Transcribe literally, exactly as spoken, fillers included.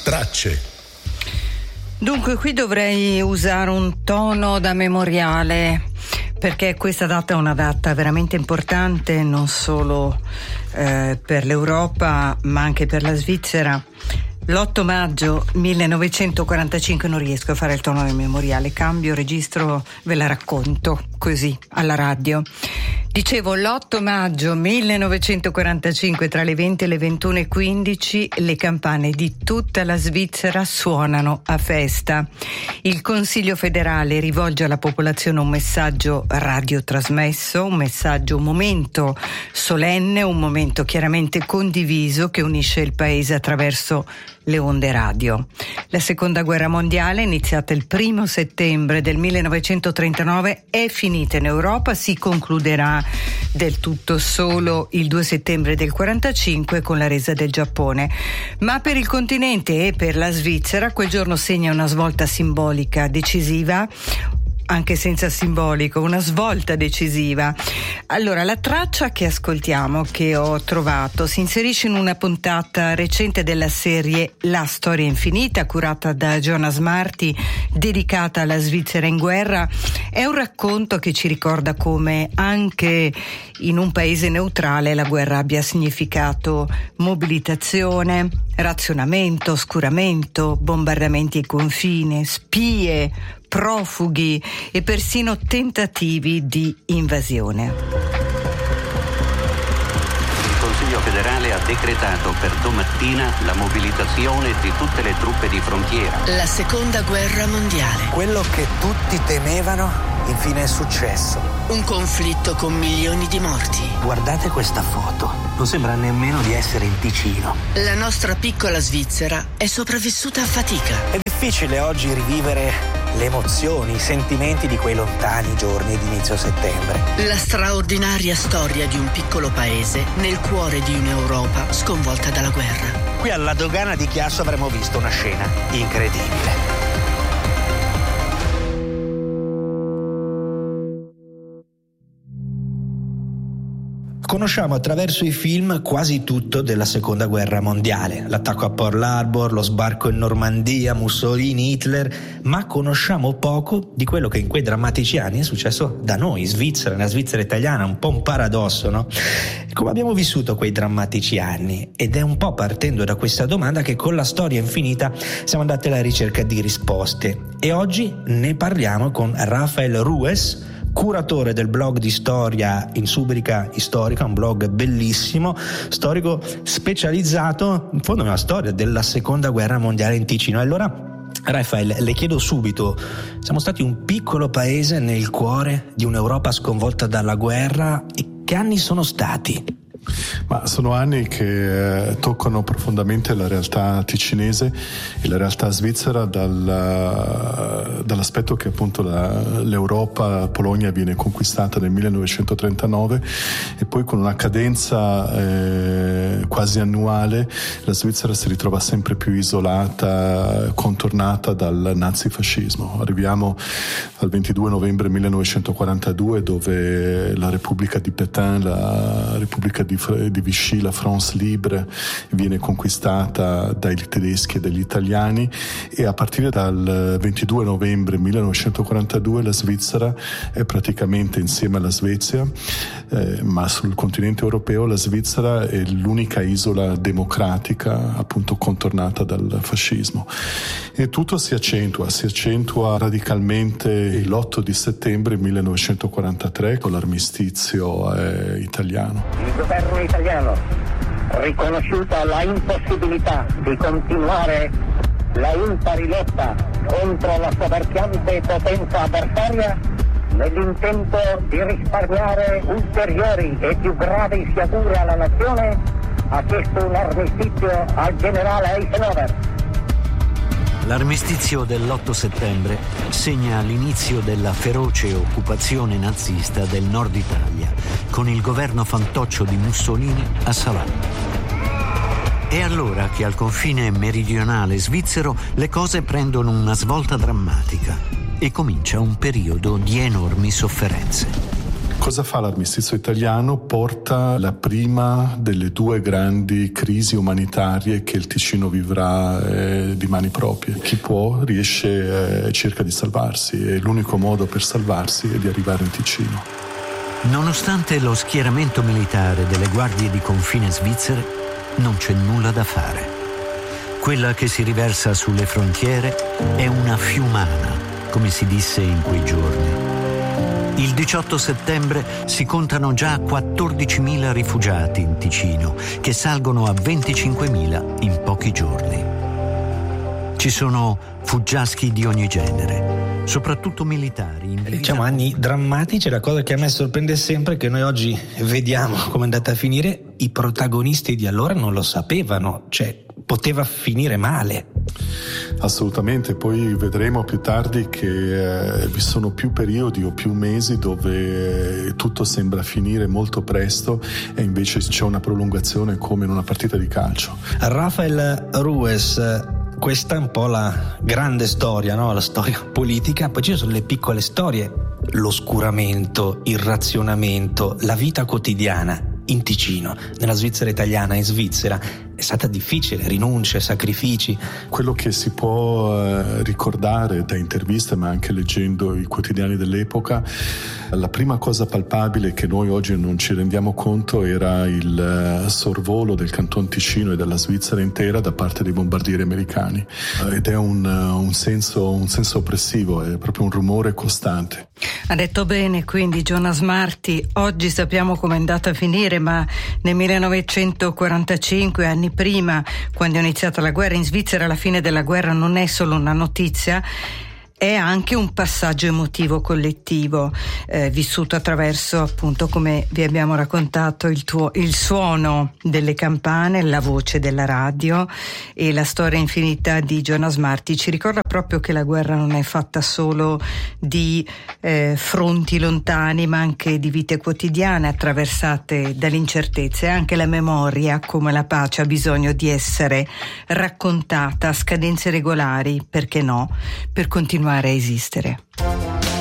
Tracce. Dunque, qui dovrei usare un tono da memoriale, perché questa data è una data veramente importante, non solo eh, per l'Europa, ma anche per la Svizzera. L'otto maggio millenovecentoquarantacinque, non riesco a fare il tono del memoriale, cambio registro, ve la racconto così alla radio. Dicevo, l'otto maggio millenovecentoquarantacinque, tra le venti e le ventuno e quindici, le campane di tutta la Svizzera suonano a festa. Il Consiglio federale rivolge alla popolazione un messaggio radiotrasmesso, un messaggio, un momento solenne, un momento chiaramente condiviso che unisce il paese attraverso le onde radio. La seconda guerra mondiale, iniziata il primo settembre del millenovecentotrentanove, è finita in Europa, si concluderà del tutto solo il due settembre del quarantacinque con la resa del Giappone. Ma per il continente e per la Svizzera quel giorno segna una svolta simbolica decisiva, anche senza simbolico, una svolta decisiva. Allora, la traccia che ascoltiamo, che ho trovato, si inserisce in una puntata recente della serie La storia infinita, curata da Jonas Marti, dedicata alla Svizzera in guerra. È un racconto che ci ricorda come anche in un paese neutrale la guerra abbia significato mobilitazione, razionamento, oscuramento, bombardamenti ai confini, spie, profughi e persino tentativi di invasione. Il Consiglio federale ha decretato per domattina la mobilitazione di tutte le truppe di frontiera. La seconda guerra mondiale. Quello che tutti temevano, infine è successo. Un conflitto con milioni di morti. Guardate questa foto, non sembra nemmeno di essere in Ticino. La nostra piccola Svizzera è sopravvissuta a fatica. È difficile oggi rivivere le emozioni, i sentimenti di quei lontani giorni di inizio settembre. La straordinaria storia di un piccolo paese nel cuore di un'Europa sconvolta dalla guerra. Qui alla dogana di Chiasso avremmo visto una scena incredibile. Conosciamo attraverso i film quasi tutto della seconda guerra mondiale, l'attacco a Pearl Harbor, lo sbarco in Normandia, Mussolini, Hitler, ma conosciamo poco di quello che in quei drammatici anni è successo da noi, in Svizzera, nella Svizzera italiana, un po' un paradosso, no? Come abbiamo vissuto quei drammatici anni? Ed è un po' partendo da questa domanda che con la storia infinita siamo andati alla ricerca di risposte e oggi ne parliamo con Rafael Rues, curatore del blog di storia Insubrica Historica, un blog bellissimo, storico specializzato in fondo nella storia della seconda guerra mondiale in Ticino. Allora, Rafael, le chiedo subito, siamo stati un piccolo paese nel cuore di un'Europa sconvolta dalla guerra, e che anni sono stati? Ma sono anni che eh, toccano profondamente la realtà ticinese e la realtà svizzera dal, dall'aspetto che appunto la, l'Europa, la Polonia viene conquistata nel millenovecentotrentanove e poi con una cadenza eh, quasi annuale la Svizzera si ritrova sempre più isolata, contornata dal nazifascismo. Arriviamo al ventidue novembre millenovecentoquarantadue, dove la Repubblica di Pétain, la Repubblica di di Vichy, la France Libre, viene conquistata dai tedeschi e dagli italiani, e a partire dal ventidue novembre millenovecentoquarantadue la Svizzera è praticamente insieme alla Svezia, eh, ma sul continente europeo la Svizzera è l'unica isola democratica appunto contornata dal fascismo, e tutto si accentua, si accentua radicalmente l'otto di settembre millenovecentoquarantatré con l'armistizio eh, italiano. Il governo italiano, riconosciuta la impossibilità di continuare la impari lotta contro la soverchiante potenza avversaria, nell'intento di risparmiare ulteriori e più gravi sciagure alla nazione, ha chiesto un armistizio al generale Eisenhower. L'armistizio dell'otto settembre segna l'inizio della feroce occupazione nazista del nord Italia, con il governo fantoccio di Mussolini a Savanna. È allora che al confine meridionale svizzero le cose prendono una svolta drammatica e comincia un periodo di enormi sofferenze. cosa fa l'armistizio italiano? Porta la prima delle due grandi crisi umanitarie che il Ticino vivrà eh, di mani proprie. Chi può riesce e eh, cerca di salvarsi, e l'unico modo per salvarsi è di arrivare in Ticino. Nonostante lo schieramento militare delle guardie di confine svizzere, non c'è nulla da fare. Quella che si riversa sulle frontiere è una fiumana, come si disse in quei giorni. Il diciotto settembre si contano già quattordicimila rifugiati in Ticino, che salgono a venticinquemila in pochi giorni. Ci sono fuggiaschi di ogni genere, soprattutto militari. In diciamo anni drammatici. La cosa che a me sorprende sempre è che noi oggi vediamo come è andata a finire. I protagonisti di allora non lo sapevano, cioè poteva finire male. Assolutamente, poi vedremo più tardi che eh, vi sono più periodi o più mesi dove eh, tutto sembra finire molto presto e invece c'è una prolungazione come in una partita di calcio. Rafael Ruiz, questa è un po' la grande storia, no? La storia politica, poi ci sono le piccole storie, l'oscuramento, il razionamento, la vita quotidiana in Ticino, nella Svizzera italiana, in Svizzera. È stata difficile, rinunce, sacrifici. Quello che si può eh, ricordare da interviste, ma anche leggendo i quotidiani dell'epoca, la prima cosa palpabile che noi oggi non ci rendiamo conto era il uh, sorvolo del Canton Ticino e della Svizzera intera da parte dei bombardieri americani, uh, ed è un, uh, un senso un senso oppressivo, è proprio un rumore costante. Ha detto bene quindi Jonas Marti. Oggi sappiamo come è andata a finire, ma nel millenovecentoquarantacinque, anni prima, quando è iniziata la guerra in Svizzera, la fine della guerra non è solo una notizia, è anche un passaggio emotivo collettivo, eh, vissuto attraverso, appunto, come vi abbiamo raccontato, il, tuo, il suono delle campane, la voce della radio, e la storia infinita di Jonas Marti ci ricorda proprio che la guerra non è fatta solo di eh, fronti lontani, ma anche di vite quotidiane attraversate dall'incertezza, e anche la memoria, come la pace, ha bisogno di essere raccontata a scadenze regolari, perché no, per continuare a esistere.